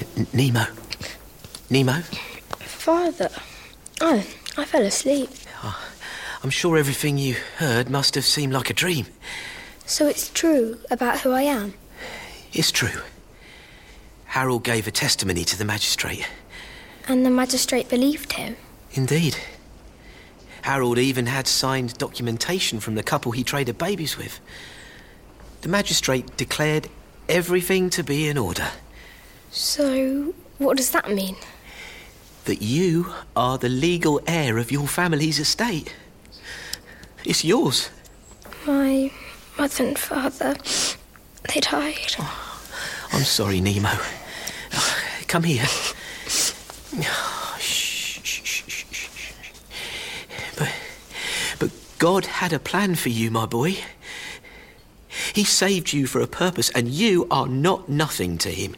Nemo? Nemo? Father? Oh, I fell asleep. I'm sure everything you heard must have seemed like a dream. So it's true about who I am? It's true. Harold gave a testimony to the magistrate. And the magistrate believed him? Indeed. Harold even had signed documentation from the couple he traded babies with. The magistrate declared everything to be in order. So, what does that mean? That you are the legal heir of your family's estate. It's yours. My mother and father, they died. Oh, I'm sorry, Nemo. Come here. But God had a plan for you, my boy. He saved you for a purpose, and you are not nothing to him.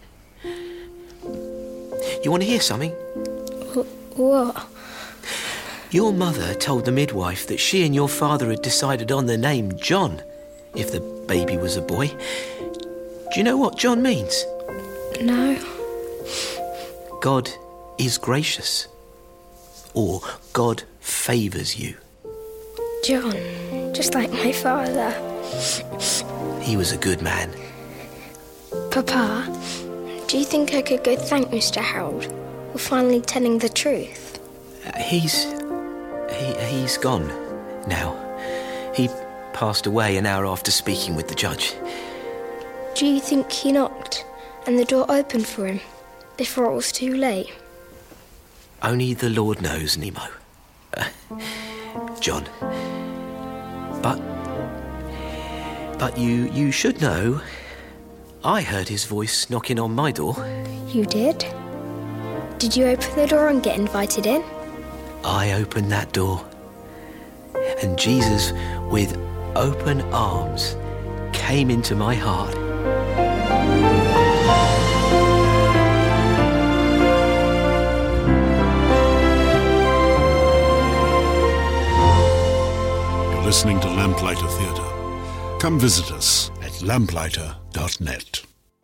You want to hear something? What? Your mother told the midwife that she and your father had decided on the name John, if the baby was a boy. Do you know what John means? No. God is gracious. Or God favours you. John, just like my father. He was a good man. Papa, do you think I could go thank Mr. Harold for finally telling the truth? He's gone now. He passed away an hour after speaking with the judge. Do you think he knocked and the door opened for him before it was too late? Only the Lord knows, Nemo. John. But you should know, I heard his voice knocking on my door. You did? Did you open the door and get invited in? I opened that door. And Jesus, with open arms, came into my heart. You're listening to Lamplighter Theatre. Come visit us at lamplighter.net.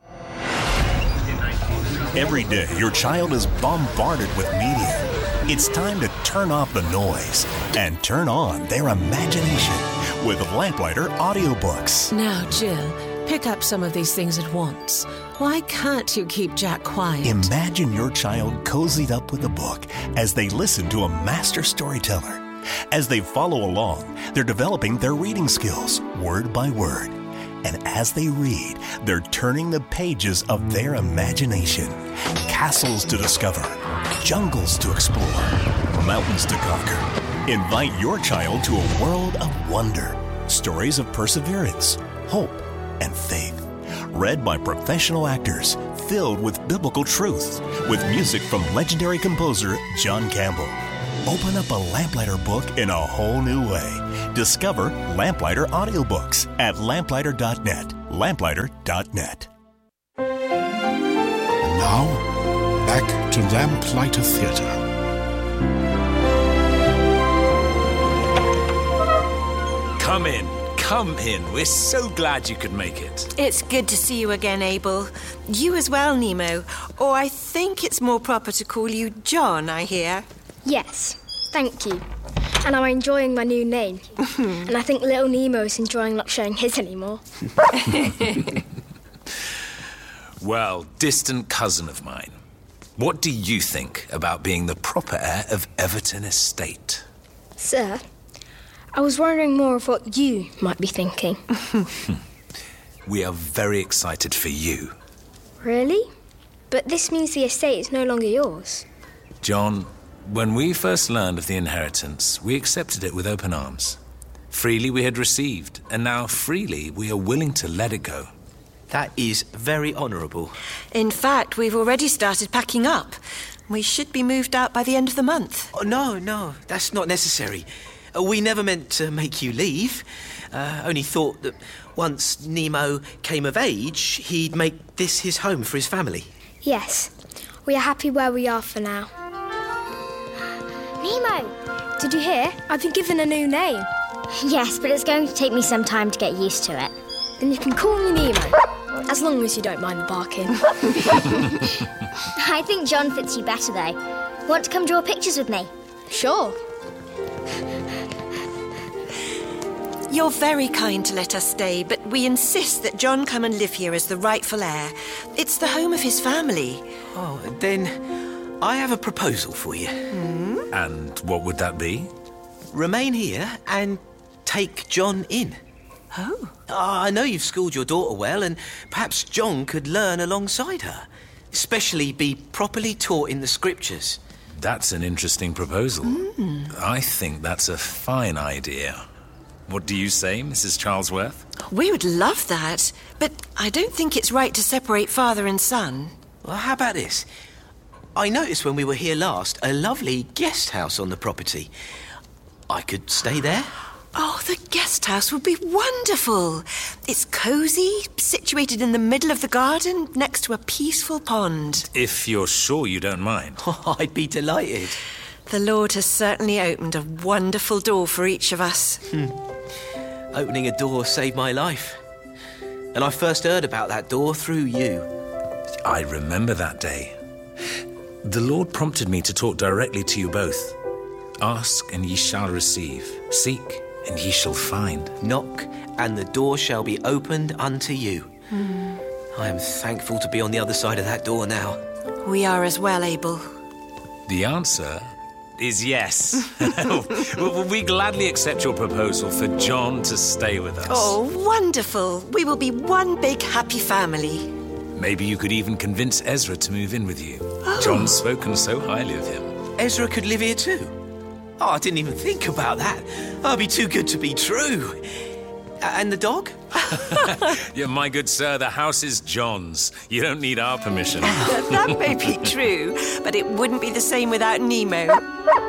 Every day, your child is bombarded with media. It's time to turn off the noise and turn on their imagination with Lamplighter audiobooks. Now, Jill, pick up some of these things at once. Why can't you keep Jack quiet? Imagine your child cozied up with a book as they listen to a master storyteller. As they follow along, they're developing their reading skills, word by word. And as they read, they're turning the pages of their imagination. Castles to discover, jungles to explore, mountains to conquer. Invite your child to a world of wonder. Stories of perseverance, hope, and faith. Read by professional actors, filled with biblical truth, with music from legendary composer John Campbell. Open up a Lamplighter book in a whole new way. Discover Lamplighter audiobooks at lamplighter.net. Lamplighter.net. And now, back to Lamplighter Theatre. Come in. We're so glad you could make it. It's good to see you again, Abel. You as well, Nemo. Or I think it's more proper to call you John, I hear. Yes, thank you. And I'm enjoying my new name. And I think little Nemo's enjoying not showing his anymore. Well, distant cousin of mine, what do you think about being the proper heir of Everton Estate? Sir, I was wondering more of what you might be thinking. We are very excited for you. Really? But this means the estate is no longer yours. John, when we first learned of the inheritance, we accepted it with open arms. Freely we had received, and now freely we are willing to let it go. That is very honourable. In fact, we've already started packing up. We should be moved out by the end of the month. Oh, no, that's not necessary. We never meant to make you leave. Only thought that once Nemo came of age, he'd make this his home for his family. Yes, we are happy where we are for now. Nemo, did you hear? I've been given a new name. Yes, but it's going to take me some time to get used to it. Then you can call me Nemo. As long as you don't mind the barking. I think John fits you better, though. Want to come draw pictures with me? Sure. You're very kind to let us stay, but we insist that John come and live here as the rightful heir. It's the home of his family. Oh, then I have a proposal for you. And what would that be? Remain here and take John in. Oh. I know you've schooled your daughter well, and perhaps John could learn alongside her. Especially be properly taught in the scriptures. That's an interesting proposal. I think that's a fine idea. What do you say, Mrs. Charlesworth? We would love that, but I don't think it's right to separate father and son. Well, how about this? I noticed when we were here last a lovely guest house on the property. I could stay there. Oh, the guest house would be wonderful. It's cosy, situated in the middle of the garden, next to a peaceful pond. If you're sure you don't mind. Oh, I'd be delighted. The Lord has certainly opened a wonderful door for each of us. Opening a door saved my life. And I first heard about that door through you. I remember that day. The Lord prompted me to talk directly to you both. Ask, and ye shall receive. Seek, and ye shall find. Knock, and the door shall be opened unto you. I am thankful to be on the other side of that door now. We are as well, Abel. The answer is yes. We gladly accept your proposal for John to stay with us. Oh, wonderful. We will be one big happy family. Maybe you could even convince Ezra to move in with you. John's spoken so highly of him. Ezra could live here too. Oh, I didn't even think about that. That'd be too good to be true. And the dog? Yeah, my good sir, the house is John's. You don't need our permission. That may be true, but it wouldn't be the same without Nemo.